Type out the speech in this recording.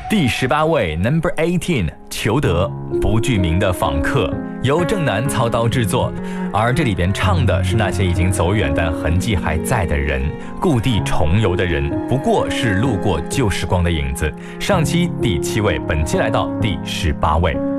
第18位 Number 18， 裘德不具名的访客，由郑楠操刀制作，而这里边唱的是那些已经走远但痕迹还在的人，故地重游的人，不过是路过旧时光的影子。上期第7位，本期来到第18位。